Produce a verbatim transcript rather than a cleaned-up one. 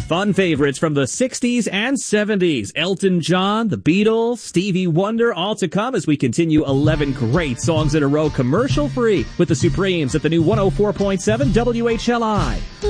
Fun favorites from the sixties and seventies. Elton John, The Beatles, Stevie Wonder, all to come as we continue eleven great songs in a row commercial free with the Supremes at the new one oh four point seven W H L I.